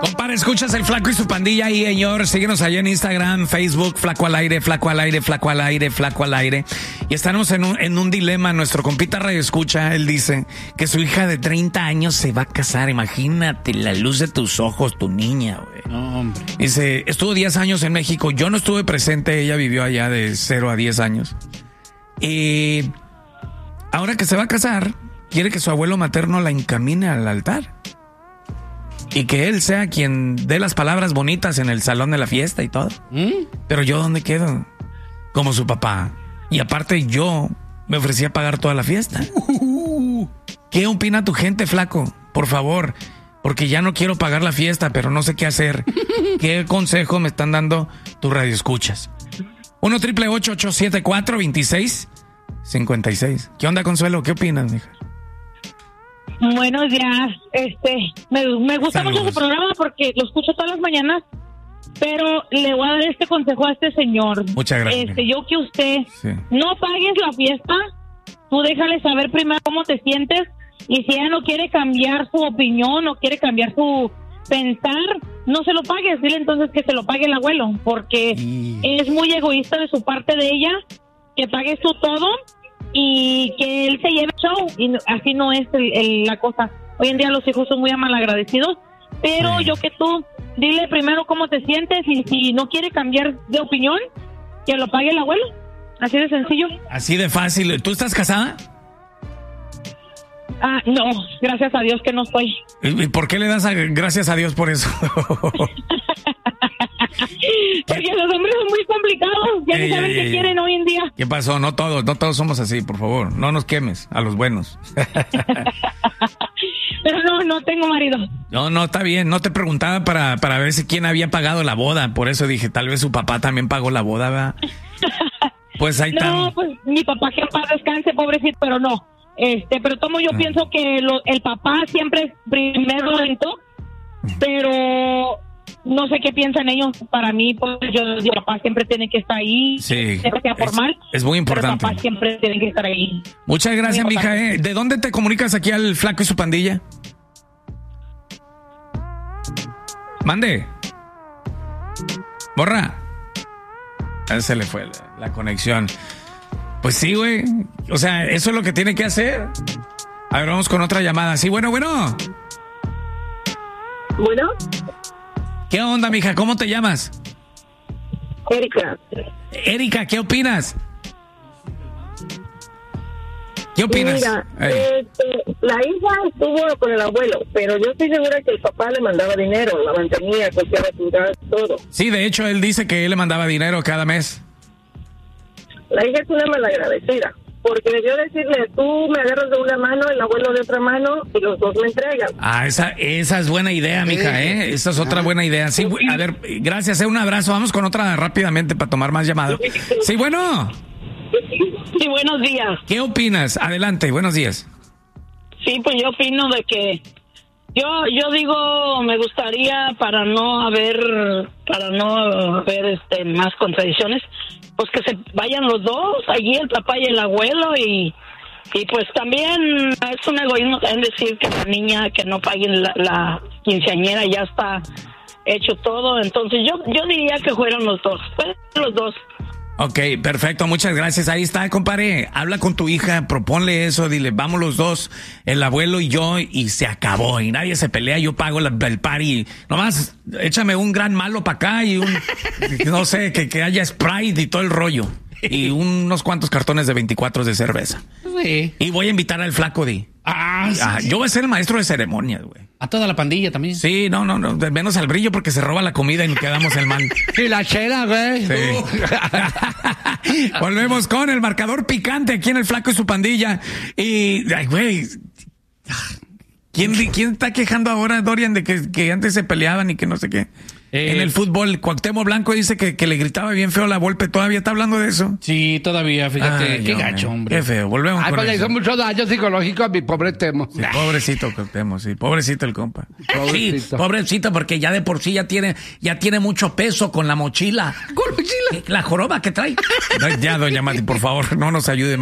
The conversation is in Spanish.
Compadre, escuchas el Flaco y su pandilla ahí, señor. Síguenos allá en Instagram, Facebook, Flaco al aire, Flaco al aire, Flaco al aire, Flaco al aire. Y estamos en un dilema. Nuestro compita Radio Escucha, él dice que su hija de 30 años se va a casar. Imagínate la luz de tus ojos, tu niña, güey. No, hombre. Dice, estuvo 10 años en México. Yo no estuve presente, ella vivió allá de 0 a 10 años. Y ahora que se va a casar, quiere que su abuelo materno la encamine al altar. Y que él sea quien dé las palabras bonitas en el salón de la fiesta y todo. Pero yo, ¿dónde quedo? Como su papá. Y aparte yo me ofrecí a pagar toda la fiesta. ¿Qué opina tu gente, Flaco? Por favor, porque ya no quiero pagar la fiesta, pero no sé qué hacer. ¿Qué consejo me están dando tus radioescuchas? 1-888-874-2656. ¿Qué onda, Consuelo? ¿Qué opinas, mija? Buenos días. Me gusta Saludos. mucho su programa porque lo escucho todas las mañanas, pero le voy a dar este consejo a este señor. Muchas gracias. Yo que usted Sí. no pagues la fiesta, tú déjale saber primero cómo te sientes, y si ella no quiere cambiar su opinión, no quiere cambiar su pensar, no se lo pagues. Dile entonces que se lo pague el abuelo, porque es muy egoísta de su parte de ella, que pagues tú todo y que él se lleve el show, y así no es la cosa. Hoy en día los hijos son muy malagradecidos, pero yo que tú, dile primero cómo te sientes, y si no quiere cambiar de opinión, que lo pague el abuelo. Así de sencillo. Así de fácil. ¿Tú estás casada? No, gracias a Dios que no estoy. ¿Y por qué le das gracias a Dios por eso? Porque los hombres son muy complicados, ya no saben qué quieren hoy en día. ¿Qué pasó? No todos somos así, por favor. No nos quemes a los buenos. Pero no tengo marido. No, está bien. No te preguntaba para ver si quién había pagado la boda. Por eso dije, tal vez su papá también pagó la boda, ¿verdad? Pues ahí está. No, pues mi papá que en paz descanse, pobrecito, pero no. Pero yo pienso que el papá siempre es primero lento, pero no sé qué piensan ellos. Para mí, pues el papá siempre tiene que estar ahí. Sí, sea formal, es muy importante. Pero el papá siempre tiene que estar ahí. Muchas gracias, mija. ¿De dónde te comunicas aquí al Flaco y su pandilla? Mande. Borra. A se le fue la conexión. Pues sí, güey. O sea, eso es lo que tiene que hacer. A ver, vamos con otra llamada. Sí, bueno. Bueno. ¿Qué onda, mija? ¿Cómo te llamas? Erika, ¿qué opinas? ¿Qué opinas? Mira, la hija estuvo con el abuelo, pero yo estoy segura que el papá le mandaba dinero, la mantenía, costeaba sus gastos, todo. Sí, de hecho, él dice que él le mandaba dinero cada mes. La hija es una malagradecida, porque debió decirle, tú me agarras de una mano, el abuelo de otra mano, y los dos me entregan. Esa es buena idea, mija, ¿eh? Esa es otra buena idea. Sí, a ver, gracias, un abrazo. Vamos con otra rápidamente para tomar más llamadas. Sí, bueno. Sí, buenos días. ¿Qué opinas? Adelante, buenos días. Sí, pues yo opino de que yo digo, me gustaría para no haber más contradicciones, pues que se vayan los dos, allí el papá y el abuelo, y pues también es un egoísmo también decir que la niña que no paguen la quinceañera ya está hecho todo. Entonces yo diría que fueron los dos. Ok, perfecto, muchas gracias. Ahí está, compadre. Habla con tu hija, proponle eso, dile, vamos los dos, el abuelo y yo, y se acabó. Y nadie se pelea, yo pago el party. Nomás échame un gran malo para acá y no sé, que haya Sprite y todo el rollo. Y unos cuantos cartones de 24 de cerveza. Sí. Y voy a invitar al Flaco de... Sí. Yo voy a ser el maestro de ceremonias, güey. A toda la pandilla también. Sí, no, menos al Brillo porque se roba la comida y nos quedamos el man. Y la chela, güey. Sí. Volvemos con el marcador picante aquí en el Flaco y su pandilla. Y, ay, güey, ¿quién está quejando ahora, Dorian, de que antes se peleaban y que no sé qué? En el fútbol, Cuauhtémoc Blanco dice que le gritaba bien feo la Volpe. ¿Todavía está hablando de eso? Sí, todavía, fíjate. Ay, qué gacho, hombre. Qué feo, volvemos con pues le eso. hizo mucho daño psicológico a mi pobre Temo. Sí, pobrecito Cuauhtémoc, sí, pobrecito el compa. Pobrecito. Sí, pobrecito, porque ya de por sí ya tiene mucho peso con la mochila. ¿Con mochila? La joroba que trae. Ya, doña Mati, por favor, no nos ayude más.